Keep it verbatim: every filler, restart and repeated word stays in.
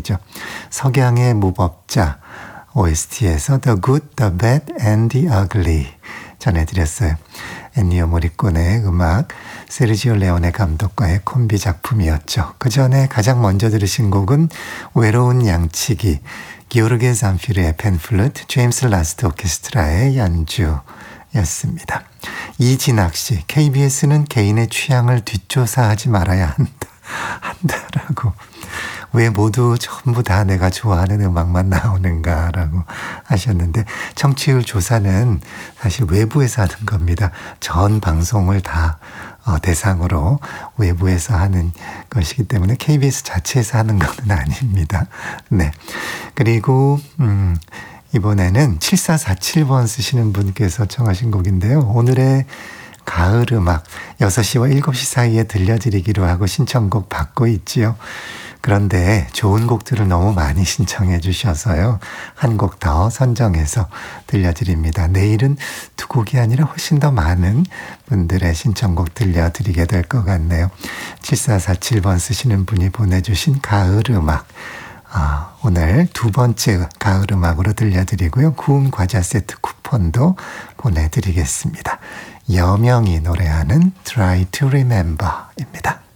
노래죠. 석양의 무법자 오에스티에서 The Good, The Bad and The Ugly 전해드렸어요. 엔니오 모리코네의 음악, 세르지오 레오네 감독과의 콤비 작품이었죠. 그 전에 가장 먼저 들으신 곡은 외로운 양치기, 기오르게 잔피르의 펜플루트, 제임스 라스트 오케스트라의 연주였습니다. 이진학 씨, 케이비에스는 개인의 취향을 뒷조사하지 말아야 한다. 한다라고. 왜 모두 전부 다 내가 좋아하는 음악만 나오는가라고 하셨는데, 청취율 조사는 사실 외부에서 하는 겁니다. 전 방송을 다 어, 대상으로 외부에서 하는 것이기 때문에 케이비에스 자체에서 하는 것은 아닙니다. 네. 그리고 음, 이번에는 칠사사칠 번 쓰시는 분께서 청하신 곡인데요. 오늘의 가을 음악 여섯 시와 일곱 시 사이에 들려드리기로 하고 신청곡 받고 있지요. 그런데 좋은 곡들을 너무 많이 신청해 주셔서요. 한 곡 더 선정해서 들려드립니다. 내일은 두 곡이 아니라 훨씬 더 많은 분들의 신청곡 들려드리게 될 것 같네요. 칠사사칠 번 쓰시는 분이 보내주신 가을 음악. 아, 오늘 두 번째 가을 음악으로 들려드리고요. 구운 과자 세트 쿠폰도 보내드리겠습니다. 여명이 노래하는 Try to Remember입니다.